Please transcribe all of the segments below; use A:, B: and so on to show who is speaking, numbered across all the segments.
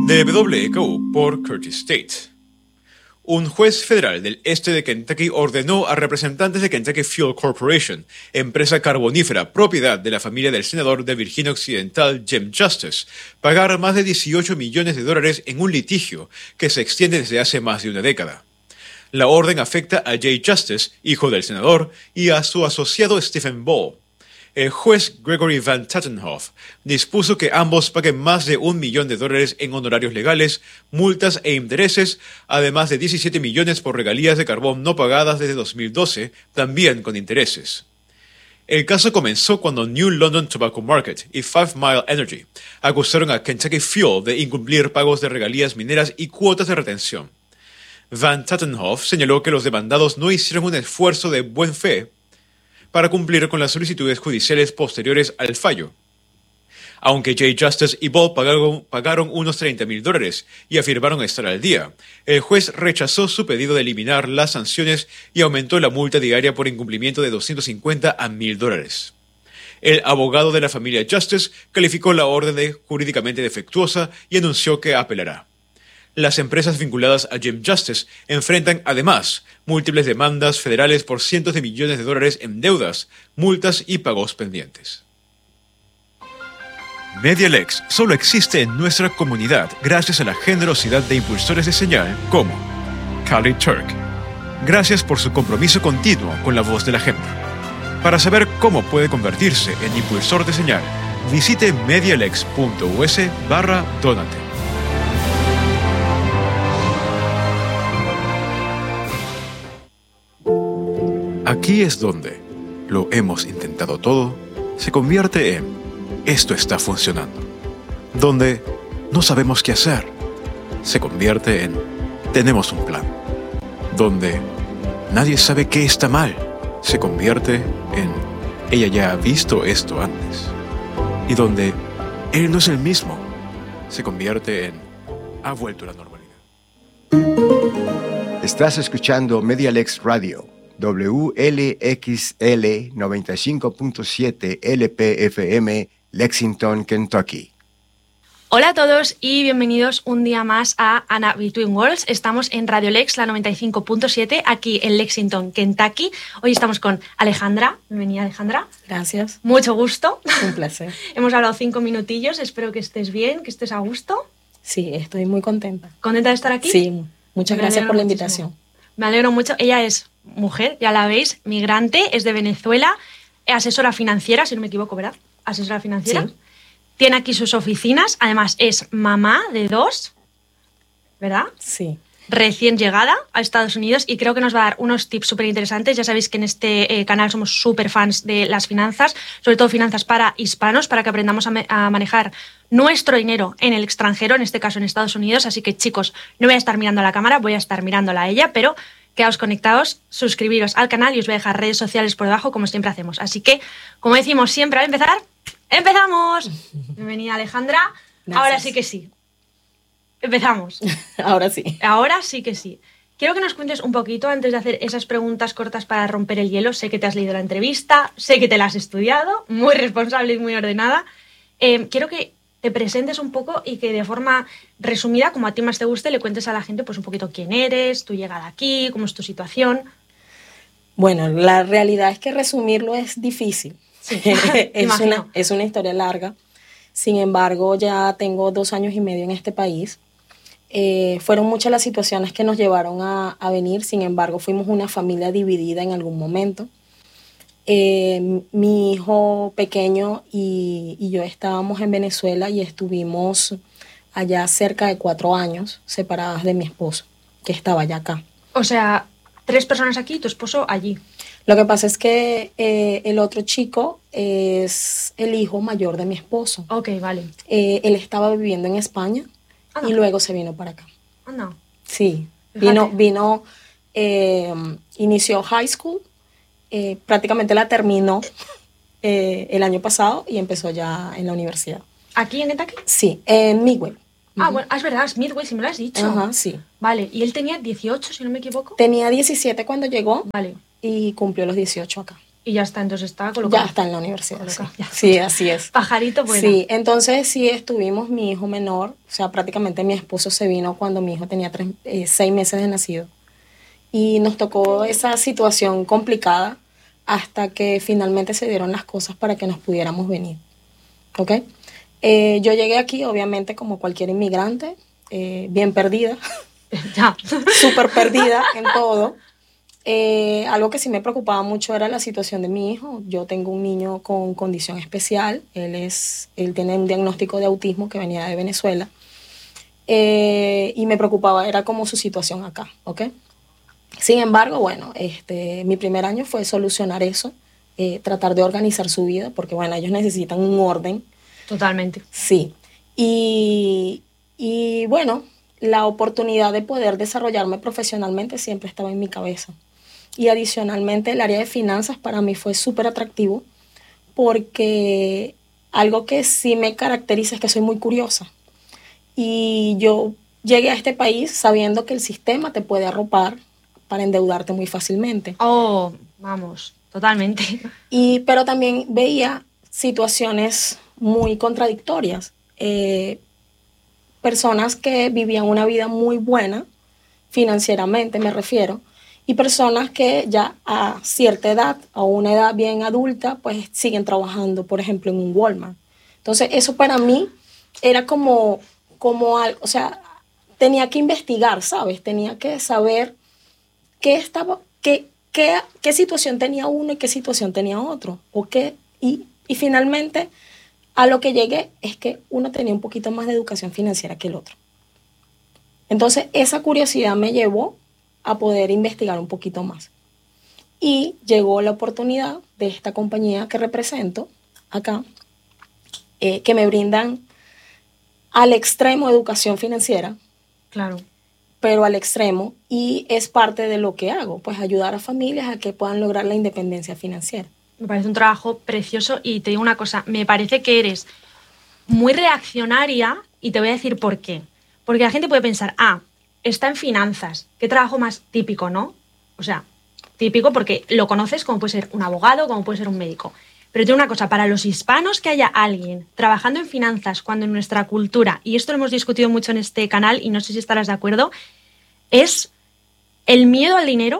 A: de WKU por Curtis State. Un juez federal del este de Kentucky ordenó a representantes de Kentucky Fuel Corporation, empresa carbonífera propiedad de la familia del senador de Virginia Occidental Jim Justice, pagar más de $18 millones en un litigio que se extiende desde hace más de una década. La orden afecta a Jay Justice, hijo del senador, y a su asociado Stephen Ball. El juez Gregory Van Tatenhoff dispuso que ambos paguen más de $1 millón en honorarios legales, multas e intereses, además de $17 millones por regalías de carbón no pagadas desde 2012, también con intereses. El caso comenzó cuando New London Tobacco Market y 5 Mile Energy acusaron a Kentucky Fuel de incumplir pagos de regalías mineras y cuotas de retención. Van Tatenhoff señaló que los demandados no hicieron un esfuerzo de buena fe para cumplir con las solicitudes judiciales posteriores al fallo. Aunque Jay Justice y Ball pagaron unos $30,000 y afirmaron estar al día, el juez rechazó su pedido de eliminar las sanciones y aumentó la multa diaria por incumplimiento de $250 a $1,000. El abogado de la familia Justice calificó la orden de jurídicamente defectuosa y anunció que apelará. Las empresas vinculadas a Jim Justice enfrentan además múltiples demandas federales por cientos de millones de dólares en deudas, multas y pagos pendientes. MediaLex solo existe en nuestra comunidad gracias a la generosidad de impulsores de señal como Kali Turk. Gracias por su compromiso continuo con la voz de la gente. Para saber cómo puede convertirse en impulsor de señal, visite medialex.us/donate. Aquí es donde lo hemos intentado todo se convierte en esto está funcionando. Donde no sabemos qué hacer se convierte en tenemos un plan. Donde nadie sabe qué está mal se convierte en ella ya ha visto esto antes. Y donde él no es el mismo se convierte en ha vuelto a la normalidad.
B: Estás escuchando MediaLex Radio. WLXL 95.7 LPFM, Lexington, Kentucky.
C: Hola a todos y bienvenidos un día más a Anna Between Worlds. Estamos en Radio Lex, la 95.7, aquí en Lexington, Kentucky. Hoy estamos con Alejandra. Bienvenida, Alejandra.
D: Gracias.
C: Mucho gusto.
D: Un placer.
C: Hemos hablado 5 minutillos, espero que estés bien, que estés a gusto.
D: Sí, estoy muy contenta.
C: ¿Contenta de estar aquí?
D: Sí, muchas gracias por la invitación.
C: Me alegro mucho. Ella es mujer, ya la veis, migrante, es de Venezuela, asesora financiera, si no me equivoco, ¿verdad? Asesora financiera. Sí. Tiene aquí sus oficinas, además es mamá de 2, ¿verdad?
D: Sí.
C: Recién llegada a Estados Unidos y creo que nos va a dar unos tips súper interesantes. Ya sabéis que en este canal somos súper fans de las finanzas, sobre todo finanzas para hispanos, para que aprendamos a manejar nuestro dinero en el extranjero, en este caso en Estados Unidos. Así que, chicos, no voy a estar mirando a la cámara, voy a estar mirándola a ella, pero quedaos conectados, suscribiros al canal y os voy a dejar redes sociales por debajo, como siempre hacemos. Así que, como decimos siempre al empezar, ¡empezamos! Bienvenida, Alejandra. Gracias. Ahora sí que sí. Empezamos.
D: Ahora sí.
C: Ahora sí que sí. Quiero que nos cuentes un poquito, antes de hacer esas preguntas cortas para romper el hielo. Sé que te has leído la entrevista, sé que te la has estudiado, muy responsable y muy ordenada. Quiero que te presentes un poco y que de forma resumida, como a ti más te guste, le cuentes a la gente pues un poquito quién eres, tu llegada aquí, cómo es tu situación.
D: Bueno, la realidad es que resumirlo es difícil. Sí. es una historia larga. Sin embargo, ya tengo 2 años y medio en este país. Fueron muchas las situaciones que nos llevaron a venir. Sin embargo, fuimos una familia dividida en algún momento. Mi hijo pequeño y yo estábamos en Venezuela y estuvimos allá cerca de 4 años separadas de mi esposo, que estaba ya acá.
C: O sea, 3 personas aquí y tu esposo allí.
D: Lo que pasa es que el otro chico es el hijo mayor de mi esposo.
C: Ok, vale.
D: Él estaba viviendo en España y luego se vino para acá.
C: No.
D: Sí, inició high school, prácticamente la terminó el año pasado y empezó ya en la universidad.
C: ¿Aquí en Kentucky?
D: Sí, en Midway.
C: Bueno, es verdad, es Midway, si me lo has dicho.
D: Ajá, sí.
C: Vale, y él tenía 18, si no me equivoco.
D: Tenía 17 cuando llegó.
C: Vale.
D: Y cumplió los 18 acá.
C: Y ya está, entonces está colocado.
D: Ya está en la universidad, sí, así es.
C: Pajarito bueno.
D: Sí, entonces sí estuvimos, mi hijo menor, o sea, prácticamente mi esposo se vino cuando mi hijo tenía 6 meses de nacido. Y nos tocó esa situación complicada hasta que finalmente se dieron las cosas para que nos pudiéramos venir. ¿Ok? Yo llegué aquí, obviamente, como cualquier inmigrante, bien perdida.
C: Ya.
D: Súper perdida en todo. Algo que sí me preocupaba mucho era la situación de mi hijo. Yo tengo un niño con condición especial. Él tiene un diagnóstico de autismo que venía de Venezuela. Y me preocupaba, era como su situación acá, ¿ok? Sin embargo, bueno, mi primer año fue solucionar eso, tratar de organizar su vida, porque bueno, ellos necesitan un orden.
C: Totalmente.
D: Sí. Y bueno, la oportunidad de poder desarrollarme profesionalmente siempre estaba en mi cabeza. Y adicionalmente el área de finanzas para mí fue súper atractivo porque algo que sí me caracteriza es que soy muy curiosa. Y yo llegué a este país sabiendo que el sistema te puede arropar para endeudarte muy fácilmente.
C: Oh, vamos, totalmente.
D: Pero también veía situaciones muy contradictorias. Personas que vivían una vida muy buena, financieramente me refiero, y personas que ya a cierta edad, a una edad bien adulta, pues siguen trabajando, por ejemplo, en un Walmart. Entonces, eso para mí era como algo, o sea, tenía que investigar, ¿sabes? Tenía que saber qué situación tenía uno y qué situación tenía otro. Y finalmente, a lo que llegué es que uno tenía un poquito más de educación financiera que el otro. Entonces, esa curiosidad me llevó a poder investigar un poquito más. Y llegó la oportunidad de esta compañía que represento acá, que me brindan al extremo educación financiera.
C: Claro.
D: Pero al extremo, y es parte de lo que hago, pues ayudar a familias a que puedan lograr la independencia financiera.
C: Me parece un trabajo precioso y te digo una cosa, me parece que eres muy reaccionaria y te voy a decir por qué. Porque la gente puede pensar, está en finanzas, qué trabajo más típico, ¿no? O sea, típico porque lo conoces como puede ser un abogado, como puede ser un médico. Pero te digo una cosa, para los hispanos que haya alguien trabajando en finanzas cuando en nuestra cultura, y esto lo hemos discutido mucho en este canal y no sé si estarás de acuerdo, es el miedo al dinero,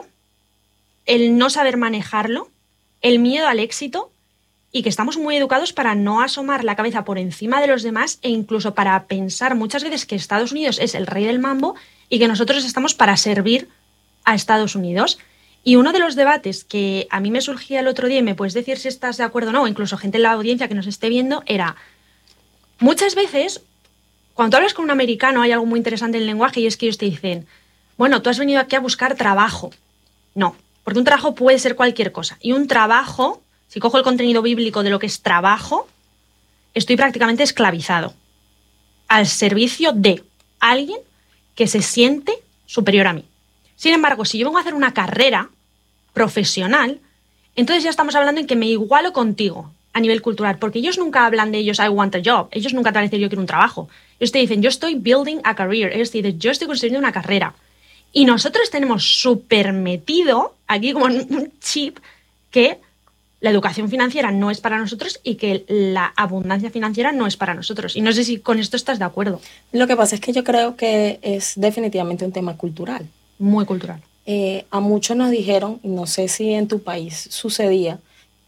C: el no saber manejarlo, el miedo al éxito y que estamos muy educados para no asomar la cabeza por encima de los demás e incluso para pensar muchas veces que Estados Unidos es el rey del mambo y que nosotros estamos para servir a Estados Unidos. Y uno de los debates que a mí me surgía el otro día, y me puedes decir si estás de acuerdo o no, o incluso gente en la audiencia que nos esté viendo, era muchas veces, cuando tú hablas con un americano hay algo muy interesante en el lenguaje y es que ellos te dicen, bueno, tú has venido aquí a buscar trabajo. No, porque un trabajo puede ser cualquier cosa. Y un trabajo, si cojo el contenido bíblico de lo que es trabajo, estoy prácticamente esclavizado al servicio de alguien que se siente superior a mí. Sin embargo, si yo vengo a hacer una carrera profesional, entonces ya estamos hablando en que me igualo contigo a nivel cultural, porque ellos nunca hablan de ellos, I want a job. Ellos nunca te van a decir, yo quiero un trabajo. Ellos te dicen, yo estoy building a career. Ellos te dicen, yo estoy construyendo una carrera. Y nosotros tenemos súper metido aquí como un chip que la educación financiera no es para nosotros y que la abundancia financiera no es para nosotros. Y no sé si con esto estás de acuerdo.
D: Lo que pasa es que yo creo que es definitivamente un tema cultural.
C: Muy cultural.
D: A muchos nos dijeron, no sé si en tu país sucedía,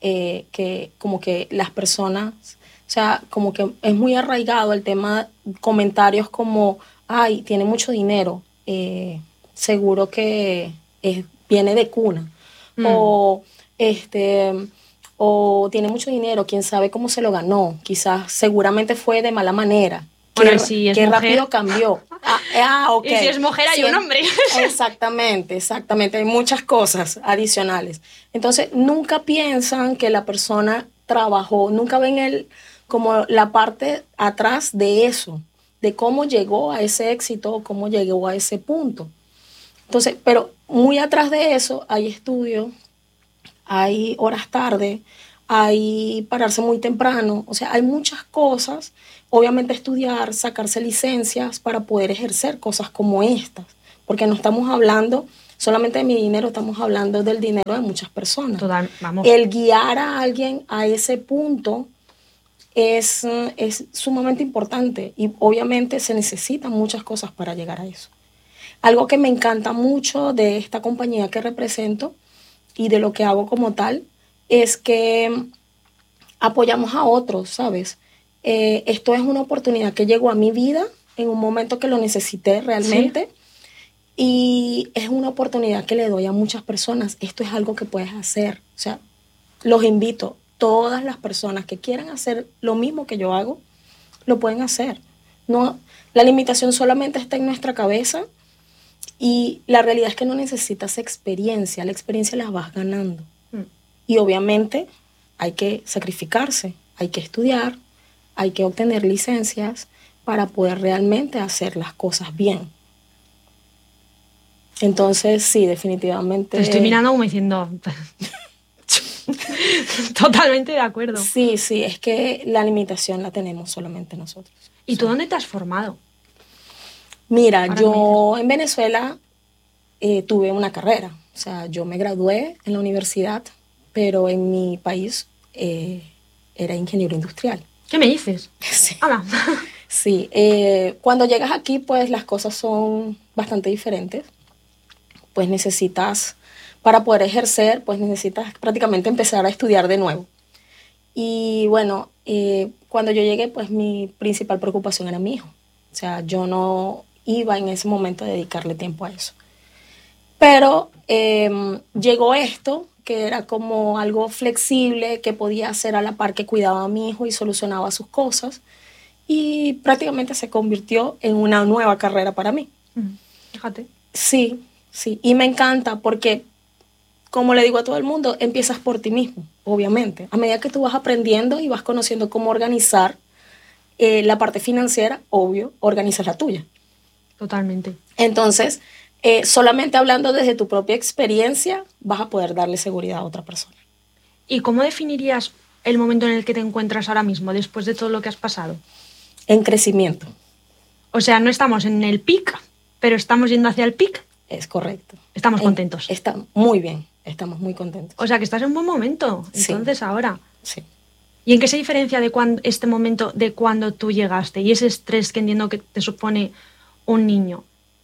D: que como que las personas, o sea, como que es muy arraigado el tema, comentarios como, ay, tiene mucho dinero, seguro que viene de cuna, o tiene mucho dinero, quién sabe cómo se lo ganó, quizás seguramente fue de mala manera.
C: Bueno, si es
D: qué
C: mujer,
D: rápido cambió. Okay.
C: Y si es mujer hay un hombre.
D: Exactamente. Hay muchas cosas adicionales. Entonces, nunca piensan que la persona trabajó, nunca ven como la parte atrás de eso, de cómo llegó a ese éxito, cómo llegó a ese punto. Entonces, pero muy atrás de eso hay estudios, hay horas tarde, hay pararse muy temprano, o sea, hay muchas cosas. Obviamente estudiar, sacarse licencias para poder ejercer cosas como estas, porque no estamos hablando solamente de mi dinero, estamos hablando del dinero de muchas personas.
C: Total, vamos.
D: El guiar a alguien a ese punto es sumamente importante y obviamente se necesitan muchas cosas para llegar a eso. Algo que me encanta mucho de esta compañía que represento y de lo que hago como tal es que apoyamos a otros, ¿sabes? Esto es una oportunidad que llegó a mi vida en un momento que lo necesité realmente. Sí. Y es una oportunidad que le doy a muchas personas. Esto es algo que puedes hacer. O sea, los invito. Todas las personas que quieran hacer lo mismo que yo hago, lo pueden hacer. No, la limitación solamente está en nuestra cabeza y la realidad es que no necesitas experiencia. La experiencia la vas ganando. Y obviamente hay que sacrificarse, hay que estudiar, hay que obtener licencias para poder realmente hacer las cosas bien. Entonces, sí, definitivamente...
C: Te estoy mirando como diciendo... Totalmente de acuerdo.
D: Sí, es que la limitación la tenemos solamente nosotros.
C: ¿Y tú dónde te has formado?
D: Mira, yo en Venezuela tuve una carrera. O sea, yo me gradué en la universidad, pero en mi país era ingeniero industrial.
C: ¿Qué me dices?
D: Sí.
C: Hola.
D: Sí, cuando llegas aquí, pues las cosas son bastante diferentes. Pues necesitas, para poder ejercer, pues necesitas prácticamente empezar a estudiar de nuevo. Y bueno, cuando yo llegué, pues mi principal preocupación era mi hijo. O sea, yo no iba en ese momento a dedicarle tiempo a eso. Pero llegó esto, que era como algo flexible, que podía hacer a la par que cuidaba a mi hijo y solucionaba sus cosas. Y prácticamente se convirtió en una nueva carrera para mí.
C: Fíjate.
D: Sí. Y me encanta porque, como le digo a todo el mundo, empiezas por ti mismo, obviamente. A medida que tú vas aprendiendo y vas conociendo cómo organizar la parte financiera, obvio, organizas la tuya.
C: Totalmente.
D: Entonces, solamente hablando desde tu propia experiencia, vas a poder darle seguridad a otra persona.
C: ¿Y cómo definirías el momento en el que te encuentras ahora mismo, después de todo lo que has pasado?
D: En crecimiento.
C: O sea, no estamos en el pic, pero estamos yendo hacia el pic.
D: Es correcto.
C: Estamos contentos.
D: Está muy bien, estamos muy contentos.
C: O sea, que estás en un buen momento, entonces
D: sí.
C: ahora.
D: Sí.
C: ¿Y en qué se diferencia de este momento de cuando tú llegaste y ese estrés que entiendo que te supone un niño?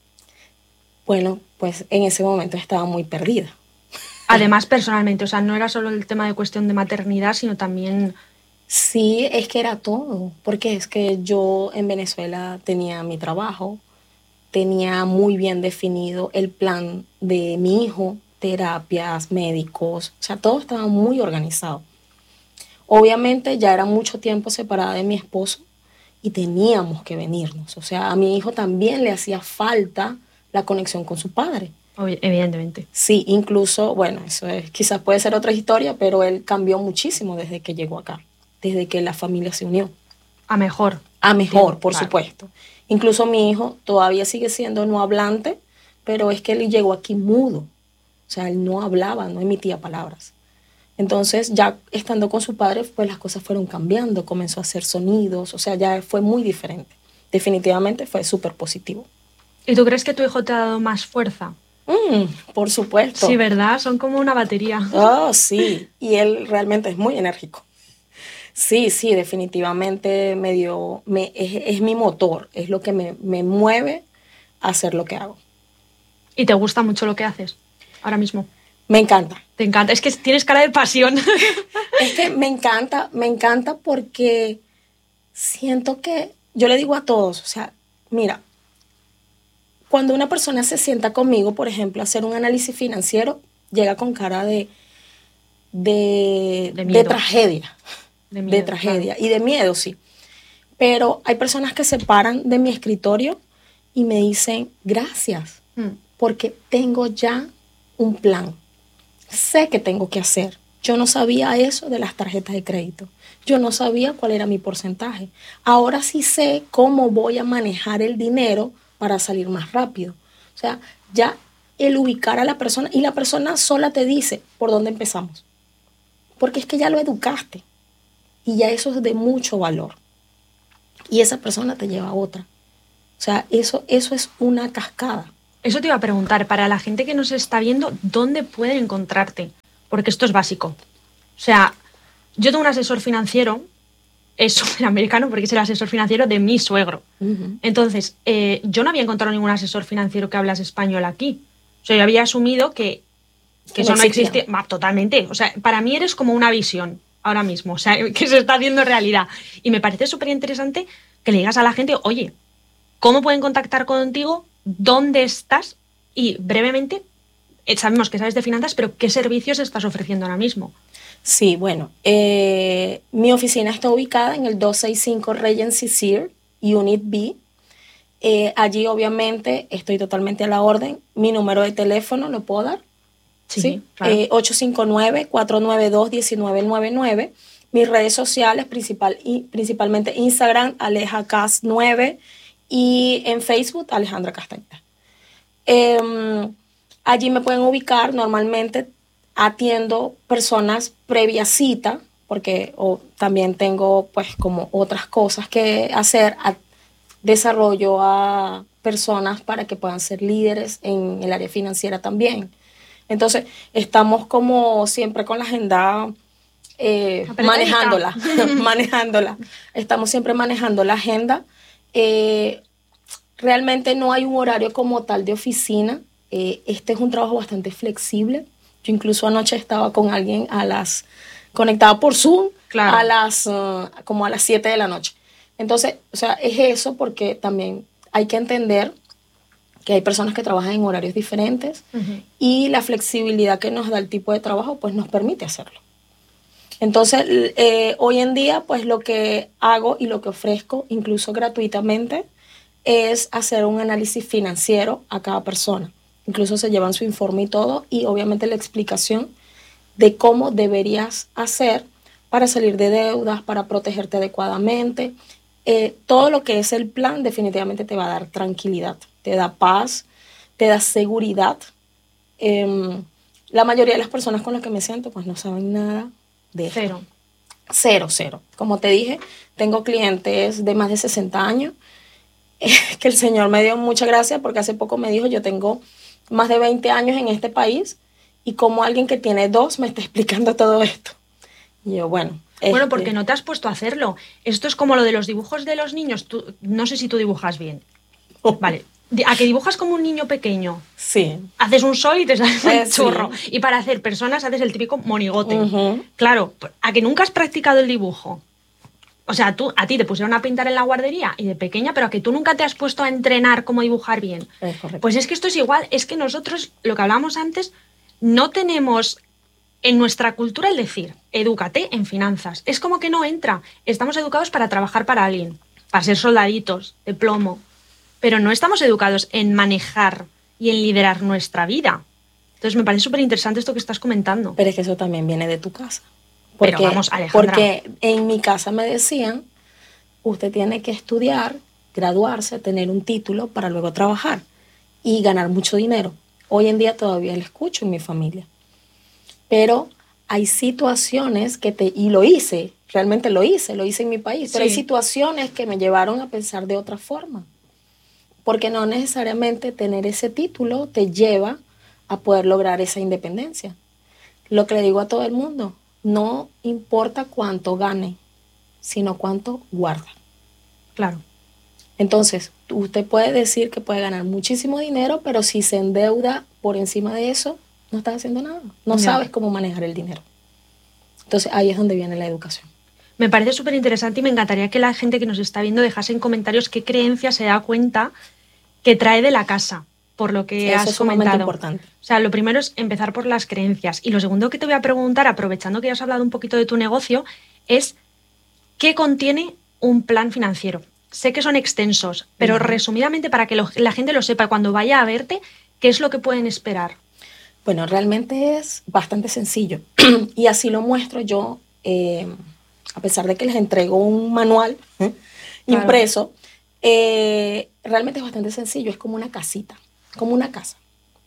D: Bueno, pues en ese momento estaba muy perdida.
C: Además, personalmente, o sea, no era solo el tema de cuestión de maternidad, sino también...
D: Sí, es que era todo, porque es que yo en Venezuela tenía mi trabajo, tenía muy bien definido el plan de mi hijo, terapias, médicos, o sea, todo estaba muy organizado. Obviamente ya era mucho tiempo separada de mi esposo y teníamos que venirnos. O sea, a mi hijo también le hacía falta la conexión con su padre.
C: Evidentemente.
D: Sí, incluso, bueno, eso quizás puede ser otra historia, pero él cambió muchísimo desde que llegó acá, desde que la familia se unió.
C: A mejor.
D: A mejor, por supuesto. Incluso mi hijo todavía sigue siendo no hablante, pero es que él llegó aquí mudo. O sea, él no hablaba, no emitía palabras. Entonces, ya estando con su padre, pues las cosas fueron cambiando, comenzó a hacer sonidos, o sea, ya fue muy diferente. Definitivamente fue súper positivo.
C: ¿Y tú crees que tu hijo te ha dado más fuerza?
D: Por supuesto.
C: Sí, ¿verdad? Son como una batería.
D: Oh, sí. Y él realmente es muy enérgico. Sí, definitivamente es mi motor, es lo que me mueve a hacer lo que hago.
C: ¿Y te gusta mucho lo que haces ahora mismo?
D: Me encanta.
C: Te encanta, es que tienes cara de pasión.
D: Es que me encanta porque siento que, yo le digo a todos, o sea, mira, cuando una persona se sienta conmigo, por ejemplo, a hacer un análisis financiero, llega con cara de tragedia. De tragedia, claro. Y de miedo, sí. Pero hay personas que se paran de mi escritorio y me dicen, gracias, porque tengo ya un plan. Sé qué tengo que hacer. Yo no sabía eso de las tarjetas de crédito. Yo no sabía cuál era mi porcentaje. Ahora sí sé cómo voy a manejar el dinero para salir más rápido. O sea, ya el ubicar a la persona, y la persona sola te dice por dónde empezamos. Porque es que ya lo educaste. Y ya eso es de mucho valor. Y esa persona te lleva a otra. O sea, eso es una cascada.
C: Eso te iba a preguntar, para la gente que nos está viendo, ¿dónde pueden encontrarte? Porque esto es básico. O sea, yo tengo un asesor financiero, es súper americano porque es el asesor financiero de mi suegro. Entonces, yo no había encontrado ningún asesor financiero que hablase español aquí. O sea, yo había asumido que eso no existe. Totalmente. O sea, para mí eres como una visión ahora mismo, o sea, que se está haciendo realidad. Y me parece súper interesante que le digas a la gente, oye, ¿cómo pueden contactar contigo? ¿Dónde estás? Y brevemente, sabemos que sabes de finanzas, pero ¿qué servicios estás ofreciendo ahora mismo?
D: Sí, bueno, mi oficina está ubicada en el 265 Regency Sear, Unit B. Allí obviamente estoy totalmente a la orden. Mi número de teléfono, ¿lo puedo dar? Sí, claro. 859-492-1999. Mis redes sociales, principalmente Instagram, AlejaCast9, y en Facebook, Alejandra Castañeda. Allí me pueden ubicar. Normalmente atiendo personas previa cita, porque también tengo pues como otras cosas que hacer. Desarrollo a personas para que puedan ser líderes en el área financiera también. Entonces, estamos como siempre con la agenda manejándola. Estamos siempre manejando la agenda. Realmente no hay un horario como tal de oficina. Este es un trabajo bastante flexible. Yo incluso anoche estaba con alguien conectado por Zoom, claro, como a las 7 de la noche. Entonces, o sea, es eso, porque también hay que entender que hay personas que trabajan en horarios diferentes, y la flexibilidad que nos da el tipo de trabajo pues nos permite hacerlo. Entonces, hoy en día pues lo que hago y lo que ofrezco, incluso gratuitamente, es hacer un análisis financiero a cada persona. Incluso se llevan su informe y todo, y obviamente la explicación de cómo deberías hacer para salir de deudas, para protegerte adecuadamente. Todo lo que es el plan definitivamente te va a dar tranquilidad, te da paz, te da seguridad. La mayoría de las personas con las que me siento pues no saben nada de esto. Cero. Como te dije, tengo clientes de más de 60 años, que el Señor me dio mucha gracia, porque hace poco me dijo, yo tengo más de 20 años en este país, y como alguien que tiene 2 me está explicando todo esto. Y yo, bueno,
C: porque no te has puesto a hacerlo. Esto es como lo de los dibujos de los niños. No sé si tú dibujas bien. Vale. ¿A que dibujas como un niño pequeño?
D: Sí.
C: Haces un sol y te sale un churro. Sí. Y para hacer personas haces el típico monigote. Claro, ¿a que nunca has practicado el dibujo? O sea, a ti te pusieron a pintar en la guardería y de pequeña, pero a que tú nunca te has puesto a entrenar cómo dibujar bien.
D: Es correcto.
C: Pues es que esto es igual. Es que nosotros, lo que hablábamos antes, no tenemos en nuestra cultura el decir, edúcate en finanzas. Es como que no entra. Estamos educados para trabajar para alguien, para ser soldaditos de plomo, pero no estamos educados en manejar y en liderar nuestra vida. Entonces me parece súper interesante esto que estás comentando.
D: Pero es que eso también viene de tu casa.
C: Pero vamos, Alejandra.
D: Porque en mi casa me decían, usted tiene que estudiar, graduarse, tener un título para luego trabajar y ganar mucho dinero. Hoy en día todavía lo escucho en mi familia. Pero hay situaciones y lo hice, realmente lo hice en mi país, pero hay situaciones que me llevaron a pensar de otra forma. Porque no necesariamente tener ese título te lleva a poder lograr esa independencia. Lo que le digo a todo el mundo, no importa cuánto gane, sino cuánto guarda.
C: Claro.
D: Entonces, usted puede decir que puede ganar muchísimo dinero, pero si se endeuda por encima de eso, no estás haciendo nada. No sabes cómo manejar el dinero. Entonces, ahí es donde viene la educación.
C: Me parece súper interesante y me encantaría que la gente que nos está viendo dejase en comentarios qué creencia se da cuenta que trae de la casa, por lo que has comentado.
D: Importante.
C: O sea, lo primero es empezar por las creencias. Y lo segundo que te voy a preguntar, aprovechando que ya has hablado un poquito de tu negocio, es ¿qué contiene un plan financiero? Sé que son extensos, pero resumidamente para que la gente lo sepa cuando vaya a verte, ¿qué es lo que pueden esperar?
D: Bueno, realmente es bastante sencillo y así lo muestro yo, a pesar de que les entrego un manual impreso, realmente es bastante sencillo, es como una casita, como una casa.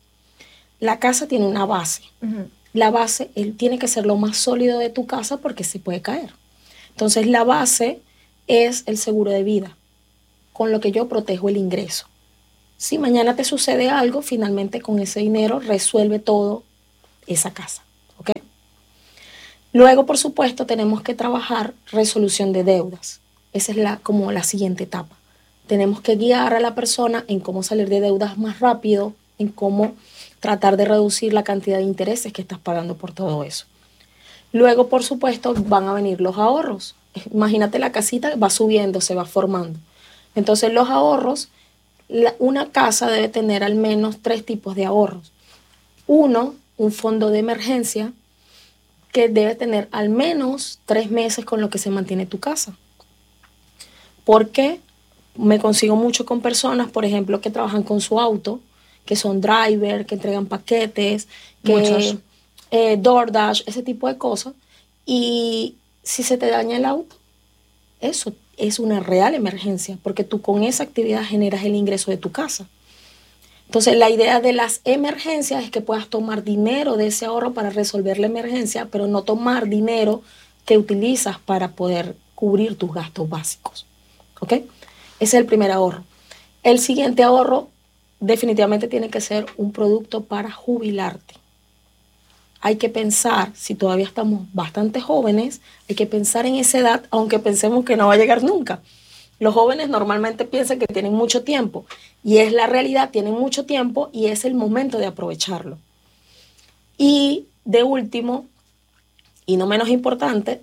D: La casa tiene una base. La base tiene que ser lo más sólido de tu casa porque se puede caer. Entonces la base es el seguro de vida, con lo que yo protejo el ingreso. Si mañana te sucede algo, finalmente con ese dinero resuelve todo esa casa. ¿Ok? Luego, por supuesto, tenemos que trabajar resolución de deudas. Esa es como la siguiente etapa. Tenemos que guiar a la persona en cómo salir de deudas más rápido, en cómo tratar de reducir la cantidad de intereses que estás pagando por todo eso. Luego, por supuesto, van a venir los ahorros. Imagínate, la casita va subiendo, se va formando. Entonces, los ahorros, una casa debe tener al menos 3 tipos de ahorros. Uno, un fondo de emergencia, que debe tener al menos 3 meses con lo que se mantiene tu casa. ¿Por qué? Me consigo mucho con personas, por ejemplo, que trabajan con su auto, que son driver, que entregan paquetes, que DoorDash, ese tipo de cosas. Y si se te daña el auto, eso es una real emergencia, porque tú con esa actividad generas el ingreso de tu casa. Entonces, la idea de las emergencias es que puedas tomar dinero de ese ahorro para resolver la emergencia, pero no tomar dinero que utilizas para poder cubrir tus gastos básicos. ¿Ok? Ese es el primer ahorro. El siguiente ahorro definitivamente tiene que ser un producto para jubilarte. Hay que pensar, si todavía estamos bastante jóvenes, hay que pensar en esa edad, aunque pensemos que no va a llegar nunca. Los jóvenes normalmente piensan que tienen mucho tiempo, y es la realidad, tienen mucho tiempo y es el momento de aprovecharlo. Y de último, y no menos importante,